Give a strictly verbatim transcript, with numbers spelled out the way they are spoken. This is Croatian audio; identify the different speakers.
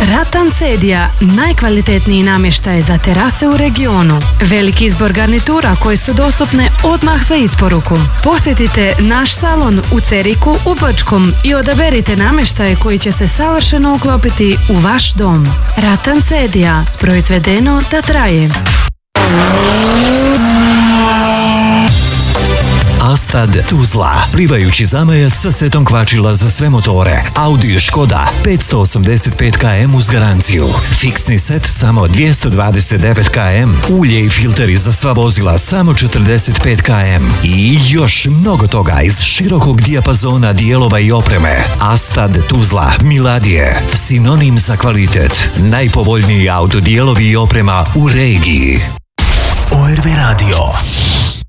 Speaker 1: Ratan Sedija, najkvalitetniji namještaj za terase u regionu. Veliki izbor garnitura koje su dostupne odmah za isporuku. Posjetite naš salon u Ceriku u Brčkom i odaberite namještaj koji će se savršeno uklopiti u vaš dom. Ratan Sedija, proizvedeno da traje.
Speaker 2: Astad Tuzla, plivajući zamajac sa setom kvačila za sve motore. Audi, Škoda, petsto osamdeset pet kilometara uz garanciju. Fiksni set samo dvjesto dvadeset devet kilometara. Ulje i filteri za sva vozila samo četrdeset pet kilometara. I još mnogo toga iz širokog dijapazona dijelova i opreme. Astad Tuzla, Miladije, sinonim za kvalitet. Najpovoljniji autodijelovi i oprema u regiji.
Speaker 3: O R B Radio.